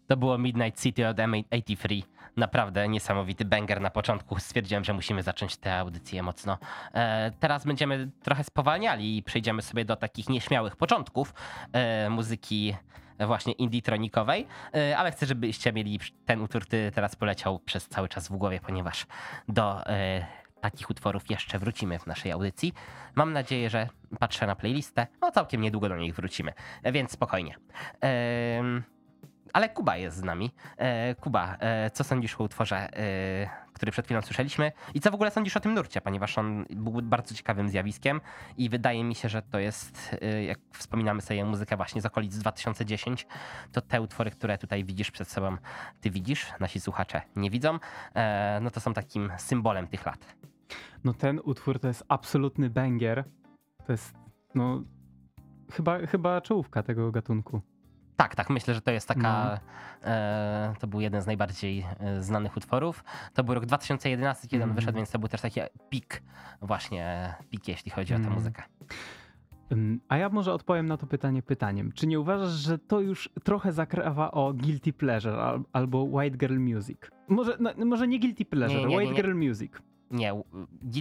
To było Midnight City od M83. Naprawdę niesamowity banger na początku. Stwierdziłem, że musimy zacząć tę audycję mocno. Teraz będziemy trochę spowalniali i przejdziemy sobie do takich nieśmiałych początków muzyki właśnie indie-tronikowej, ale chcę, żebyście mieli ten utwór, który teraz poleciał przez cały czas w głowie, ponieważ do takich utworów jeszcze wrócimy w naszej audycji. Mam nadzieję, że patrzę na playlistę, no całkiem niedługo do nich wrócimy, więc spokojnie. Ale Kuba jest z nami. Kuba, co sądzisz o utworze, który przed chwilą słyszeliśmy? I co w ogóle sądzisz o tym nurcie, ponieważ on był bardzo ciekawym zjawiskiem i wydaje mi się, że to jest, jak wspominamy sobie muzykę właśnie z okolic 2010, to te utwory, które tutaj widzisz przed sobą, ty widzisz, nasi słuchacze nie widzą, no to są takim symbolem tych lat. No ten utwór to jest absolutny banger. To jest, no, chyba czołówka tego gatunku. Tak, myślę, że to jest taka, to był jeden z najbardziej znanych utworów. To był rok 2011, kiedy on wyszedł, więc to był też taki pik, jeśli chodzi o tę muzykę. A ja może odpowiem na to pytanie pytaniem. Czy nie uważasz, że to już trochę zakrawa o guilty pleasure albo white girl music? Może nie guilty pleasure, Nie. white girl music. Nie,